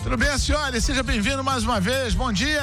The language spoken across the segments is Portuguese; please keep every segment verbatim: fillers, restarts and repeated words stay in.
Tudo bem, senhora? Seja bem-vindo mais uma vez. Bom dia.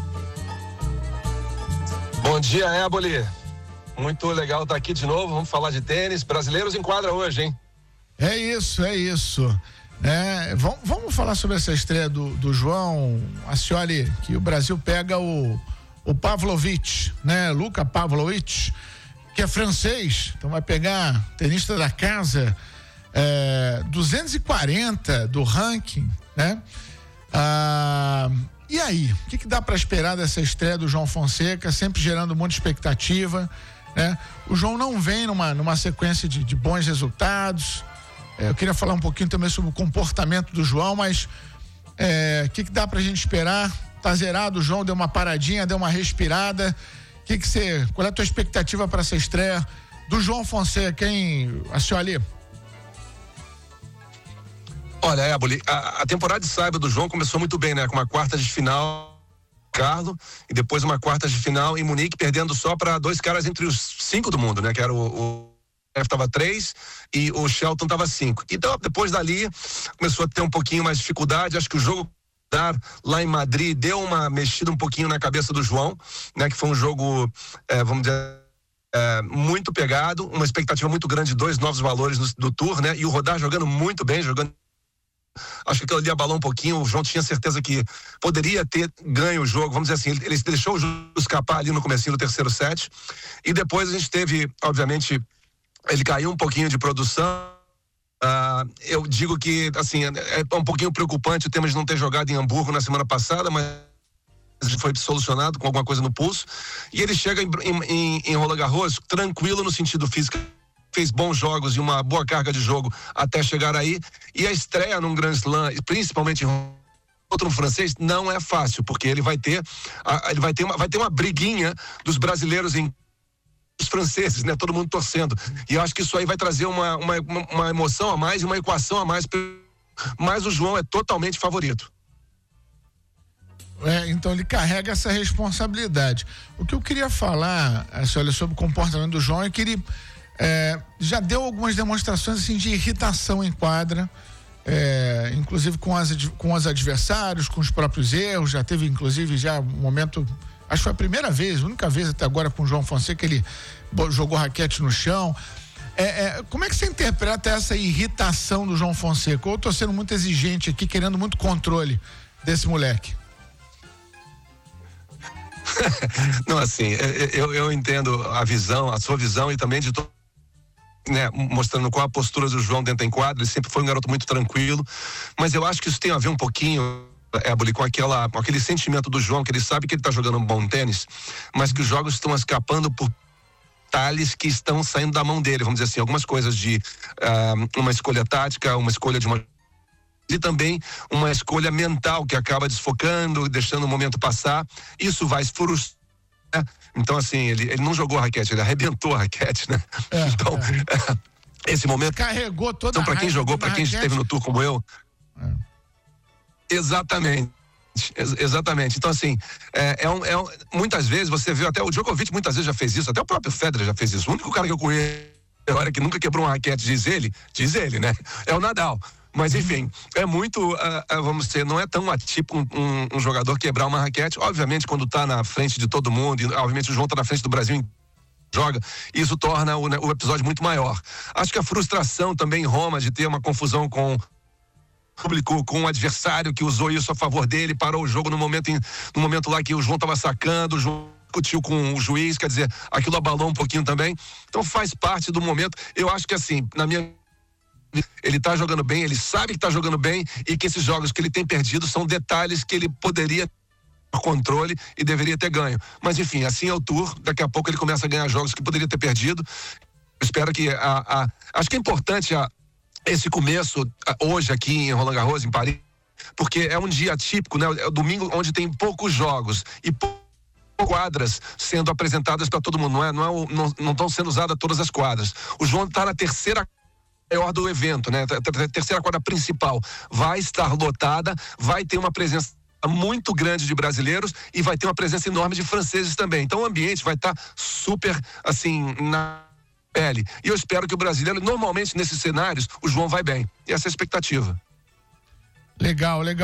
Bom dia, Éboli. Muito legal estar aqui de novo. Vamos falar de tênis. Brasileiros em quadra hoje, hein? É isso, é isso. É, vamos, vamos falar sobre essa estreia do, do João Ascioli, que o Brasil pega o, o Pavlovich, né? Luka Pavlovich, que é francês, então vai pegar tenista da casa, é, duzentos e quarenta do ranking, né? Ah, e aí, o que, que dá para esperar dessa estreia do João Fonseca, sempre gerando muita expectativa, né? O João não vem numa, numa sequência de, de bons resultados. É, eu queria falar um pouquinho também sobre o comportamento do João, mas o é, que, que dá pra gente esperar? Tá zerado, o João deu uma paradinha, deu uma respirada. Que que você, qual é a tua expectativa para essa estreia do João Fonseca, hein, Ascioli? Olha, Éboli, a, a temporada de saiba do João começou muito bem, né? Com uma quarta de final, Carlos, e depois uma quarta de final em Munique, perdendo só para dois caras entre os cinco do mundo, né? Que era o, o estava três e o Shelton estava cinco. Então, depois dali, começou a ter um pouquinho mais de dificuldade. Acho que o jogo lá em Madrid deu uma mexida um pouquinho na cabeça do João, né? Que foi um jogo, é, vamos dizer, é, muito pegado, uma expectativa muito grande de dois novos valores do, do Tour, né? E o Rodar jogando muito bem, jogando. Acho que aquilo ali abalou um pouquinho. O João tinha certeza que poderia ter ganho o jogo, vamos dizer assim, ele, ele deixou o jogo escapar ali no comecinho do terceiro set. E depois a gente teve, obviamente, ele caiu um pouquinho de produção. Uh, eu digo que, assim, é, é um pouquinho preocupante o tema de não ter jogado em Hamburgo na semana passada, mas foi solucionado com alguma coisa no pulso. E ele chega em, em, em Roland Garros tranquilo no sentido físico. Fez bons jogos e uma boa carga de jogo até chegar aí. E a estreia num Grand Slam, principalmente em outro francês, não é fácil, porque ele vai ter, ele vai ter uma, vai ter uma briguinha dos brasileiros em os franceses, né? Todo mundo torcendo. E eu acho que isso aí vai trazer uma, uma, uma emoção a mais e uma equação a mais. Mas o João é totalmente favorito. É, então ele carrega essa responsabilidade. O que eu queria falar, assim, olha, sobre o comportamento do João é que ele é, já deu algumas demonstrações assim, de irritação em quadra, é, inclusive com, as, com os adversários, com os próprios erros. Já teve, inclusive, já um momento. Acho que foi a primeira vez, a única vez até agora com o João Fonseca, ele jogou raquete no chão. É, é, como é que você interpreta essa irritação do João Fonseca? Ou eu tô sendo muito exigente aqui, querendo muito controle desse moleque? Não, assim, eu, eu entendo a visão, a sua visão e também de todo, né, mostrando qual a postura do João dentro em quadra. Ele sempre foi um garoto muito tranquilo, mas eu acho que isso tem a ver um pouquinho, Éboli, com, aquela, com aquele sentimento do João, que ele sabe que ele está jogando um bom tênis, mas que os jogos estão escapando por detalhes que estão saindo da mão dele, vamos dizer assim, algumas coisas de uh, uma escolha tática, uma escolha de uma e também uma escolha mental que acaba desfocando, deixando o momento passar. Isso vai se frustrar. Né? Então, assim, ele, ele não jogou a raquete, ele arrebentou a raquete, né? É, então, é. esse momento carregou toda então, a para quem jogou, para quem esteve no tour como eu, é. Exatamente. Exatamente. Então, assim, é, é, um, é um, muitas vezes você viu, até o Djokovic muitas vezes já fez isso, até o próprio Federer já fez isso. O único cara que eu conheço agora que nunca quebrou uma raquete, diz ele, diz ele, né? É o Nadal. Mas, enfim, é muito, uh, uh, vamos dizer, não é tão atípico um, um, um jogador quebrar uma raquete. Obviamente, quando tá na frente de todo mundo, e obviamente o João tá na frente do Brasil, joga, isso torna o, né, o episódio muito maior. Acho que a frustração também em Roma de ter uma confusão com público, com um adversário que usou isso a favor dele, parou o jogo no momento, em, no momento lá que o João tava sacando, o João discutiu com o juiz, quer dizer, aquilo abalou um pouquinho também. Então faz parte do momento. Eu acho que assim, na minha ele tá jogando bem, ele sabe que tá jogando bem e que esses jogos que ele tem perdido são detalhes que ele poderia ter controle e deveria ter ganho. Mas enfim, assim é o Tour, daqui a pouco ele começa a ganhar jogos que poderia ter perdido. Eu espero que a, a acho que é importante a esse começo hoje aqui em Roland Garros, em Paris, porque é um dia típico, né? É o domingo onde tem poucos jogos e poucas quadras sendo apresentadas para todo mundo, não é? Não é, não, não estão sendo usadas todas as quadras. O João está na terceira maior do evento, né? A terceira quadra principal vai estar lotada, vai ter uma presença muito grande de brasileiros e vai ter uma presença enorme de franceses também. Então o ambiente vai estar super, assim, na pele. E eu espero que o brasileiro, normalmente nesses cenários, o João vai bem. E essa é a expectativa. Legal, legal.